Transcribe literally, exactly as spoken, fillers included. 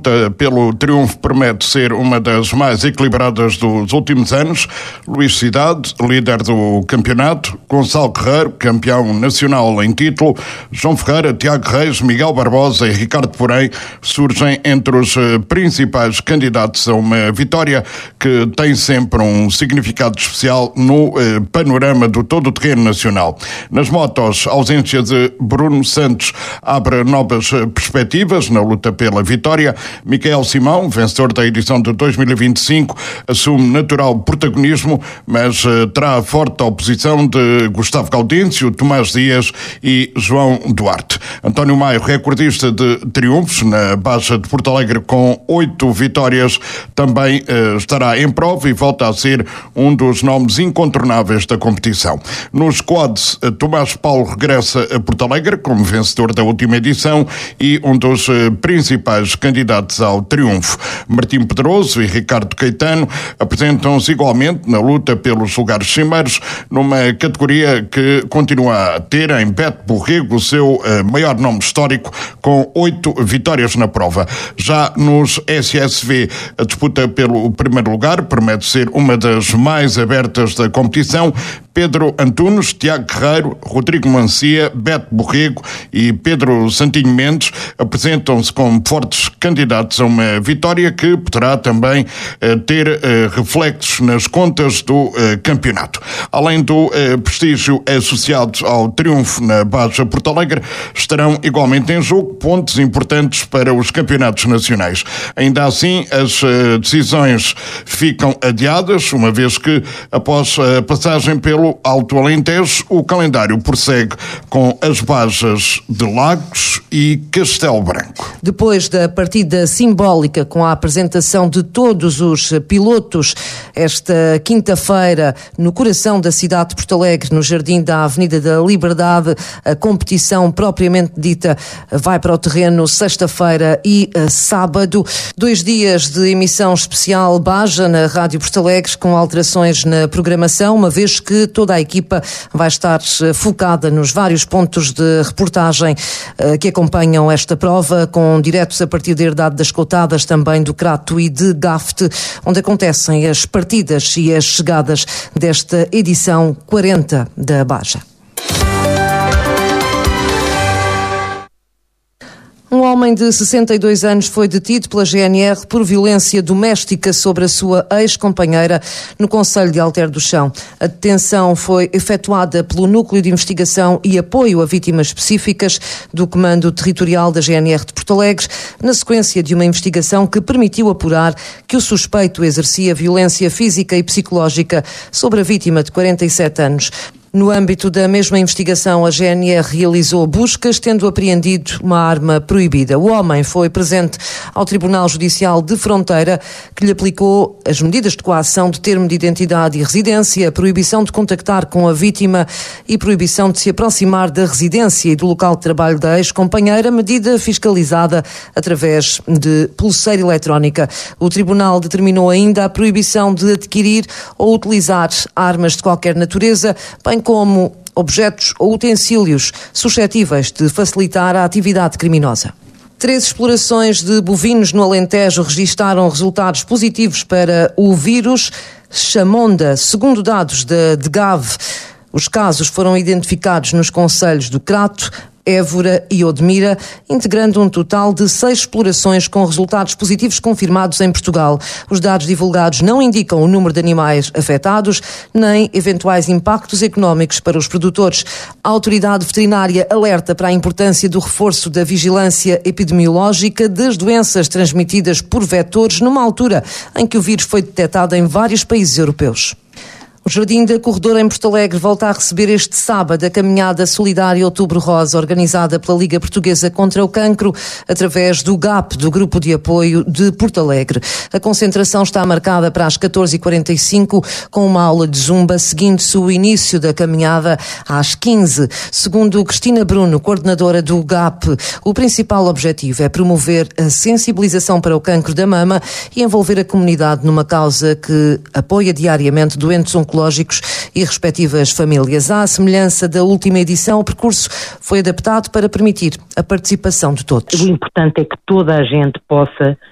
luta pelo triunfo promete ser uma das mais equilibradas dos últimos anos. Luís Cidade, líder do campeonato, Gonçalo Guerreiro, campeão nacional em título, João Ferreira, Tiago Reis, Miguel Barbosa e Ricardo Porém surgem entre os principais candidatos a uma vitória que tem sempre um significado especial no eh, panorama do todo o terreno nacional. Nas motos, a ausência de Bruno Santos abre novas perspectivas na luta pela vitória. Miquel Simão, vencedor da edição de dois mil e vinte e cinco, assume natural protagonismo, mas eh, terá forte oposição de Gustavo Gaudêncio, Tomás Dias e João Duarte. António Maio, recordista de triunfos na Baixa de Porto Alegre com oito vitórias, também eh, estará em prova e volta a ser um dos nomes incontornáveis da competição. Nos quads, Tomás Paulo regressa a Porto Alegre como vencedor da última edição e um dos eh, principais candidatos ao triunfo. Martim Pedroso e Ricardo Caetano apresentam-se igualmente na luta pelos lugares cimeiros, numa categoria que continua a ter em Beto Borrego o seu eh, maior nome histórico, com oito vitórias na prova. Já nos S S V, a disputa pelo primeiro lugar promete ser uma das mais abertas da competição. Pedro Antunes, Tiago Guerreiro, Rodrigo Mancia, Beto Borrego e Pedro Santinho Mendes apresentam-se como fortes candidatos a uma vitória que poderá também eh, ter eh, reflexos nas contas do eh, campeonato. Além do eh, prestígio associado ao triunfo na Baixa Porto Alegre, estarão igualmente em jogo pontos importantes para os campeonatos nacionais. Ainda assim, as eh, decisões ficam adiadas, uma vez que, após a passagem pelo Alto Alentejo, o calendário prossegue com as bajas de Lagos e Castelo Branco. Depois da partida simbólica com a apresentação de todos os pilotos esta quinta-feira no coração da cidade de Porto Alegre, no Jardim da Avenida da Liberdade, a competição propriamente dita vai para o terreno sexta-feira e sábado. Dois dias de emissão especial Baja na Rádio Porto Alegre, com alterações na programação, uma vez que toda a equipa vai estar focada nos vários pontos de reportagem que acompanham esta prova, com diretos a partir da Herdade das Coutadas, também do Crato e de Gafte, onde acontecem as partidas e as chegadas desta edição quarenta da Baja. Um homem de sessenta e dois anos foi detido pela G N R por violência doméstica sobre a sua ex-companheira no concelho de Alter do Chão. A detenção foi efetuada pelo Núcleo de Investigação e Apoio a Vítimas Específicas do Comando Territorial da G N R de Porto Alegre, na sequência de uma investigação que permitiu apurar que o suspeito exercia violência física e psicológica sobre a vítima de quarenta e sete anos. No âmbito da mesma investigação, a G N R realizou buscas, tendo apreendido uma arma proibida. O homem foi presente ao Tribunal Judicial de Fronteira, que lhe aplicou as medidas de coação de termo de identidade e residência, a proibição de contactar com a vítima e proibição de se aproximar da residência e do local de trabalho da ex-companheira, medida fiscalizada através de pulseira eletrónica. O Tribunal determinou ainda a proibição de adquirir ou utilizar armas de qualquer natureza, bem como objetos ou utensílios suscetíveis de facilitar a atividade criminosa. Três explorações de bovinos no Alentejo registaram resultados positivos para o vírus Chamonda, segundo dados da DGAV. Os casos foram identificados nos concelhos do Crato, Évora e Odmira, integrando um total de seis explorações com resultados positivos confirmados em Portugal. Os dados divulgados não indicam o número de animais afetados, nem eventuais impactos económicos para os produtores. A autoridade veterinária alerta para a importância do reforço da vigilância epidemiológica das doenças transmitidas por vetores, numa altura em que o vírus foi detectado em vários países europeus. O Jardim da Corredora em Porto Alegre volta a receber este sábado a caminhada solidária Outubro Rosa, organizada pela Liga Portuguesa contra o Cancro, através do G A P, do Grupo de Apoio de Porto Alegre. A concentração está marcada para as catorze e quarenta e cinco, com uma aula de zumba, seguindo-se o início da caminhada às quinze. Segundo Cristina Bruno, coordenadora do G A P, o principal objetivo é promover a sensibilização para o cancro da mama e envolver a comunidade numa causa que apoia diariamente doentes oncológicos e respectivas famílias. À semelhança da última edição, o percurso foi adaptado para permitir a participação de todos. O importante é que toda a gente possa